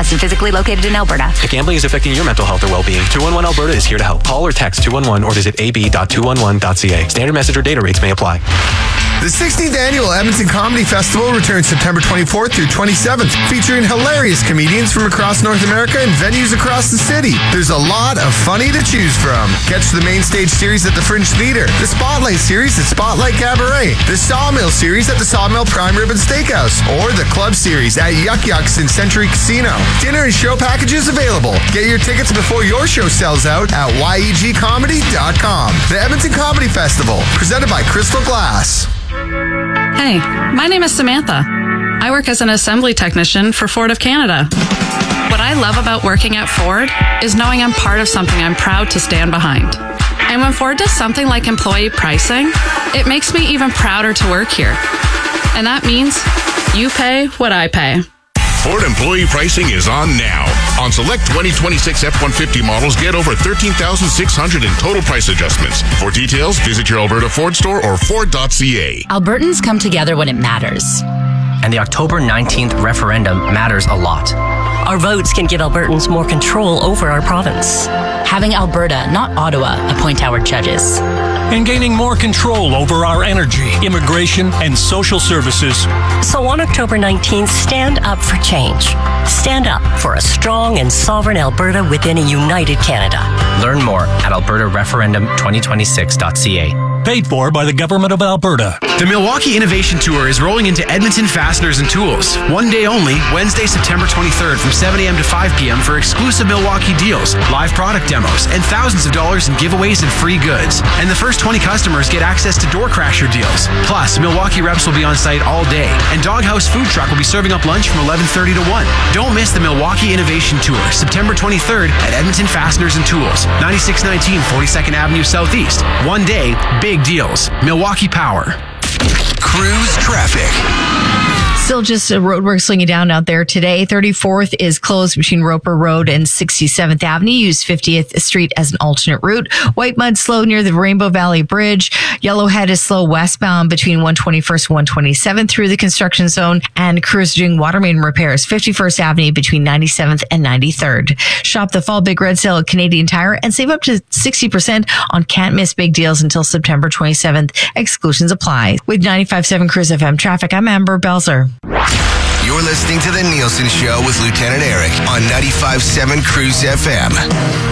licensed and physically located in Alberta. If gambling is affecting your mental health or well-being, 211 Alberta is here to help. Call or text 211 or visit ab.211.ca. Standard message or data rates may apply. The 16th Annual Edmonton Comedy Festival returns September 24th through 27th, featuring hilarious comedians from across North America and venues across the city. There's a lot of funny to choose from. Catch the main stage series at the Fringe Theatre, the Spotlight series at Spotlight Cabaret, the Sawmill series at the Sawmill Prime Rib and Steakhouse, or the Club series at Yuck Yucks in Century Casino. Dinner and show packages available. Get your tickets before your show sells out at yegcomedy.com. The Edmonton Comedy Festival, presented by Crystal Glass. Hey, my name is Samantha. I work as an assembly technician for Ford of Canada. What I love about working at Ford is knowing I'm part of something I'm proud to stand behind. And when Ford does something like employee pricing, it makes me even prouder to work here. And that means you pay what I pay. Ford employee pricing is on now. On select 2026 F-150 models, get over $13,600 in total price adjustments. For details, visit your Alberta Ford store or Ford.ca. Albertans come together when it matters. And the October 19th referendum matters a lot. Our votes can give Albertans more control over our province. Having Alberta, not Ottawa, appoint our judges. And gaining more control over our energy, immigration, and social services. So on October 19th, stand up for change. Stand up for a strong and sovereign Alberta within a united Canada. Learn more at albertareferendum2026.ca. Paid for by the Government of Alberta. The Milwaukee Innovation Tour is rolling into Edmonton Fasteners and Tools. One day only, Wednesday, September 23rd from 7 a.m. to 5 p.m. for exclusive Milwaukee deals, live product demos, and thousands of dollars in giveaways and free goods. And the first 20 customers get access to door crasher deals. Plus, Milwaukee reps will be on site all day, and Doghouse Food Truck will be serving up lunch from 11:30 to 1. Don't miss the Milwaukee Innovation Tour, September 23rd at Edmonton Fasteners and Tools, 9619 42nd Avenue Southeast. One day, big deals. Milwaukee Power. Cruise traffic. Still just roadwork slinging down out there today. 34th is closed between Roper Road and 67th Avenue. Use 50th Street as an alternate route. White Mud slow near the Rainbow Valley Bridge. Yellowhead is slow westbound between 121st and 127th through the construction zone. And crews doing water main repairs. 51st Avenue between 97th and 93rd. Shop the Fall Big Red Sale at Canadian Tire and save up to 60% on can't miss big deals until September 27th. Exclusions apply. With 95.7 Cruise FM traffic, I'm Amber Belzer. You're listening to The Nielsen Show with Lieutenant Eric on 95.7 Cruise FM.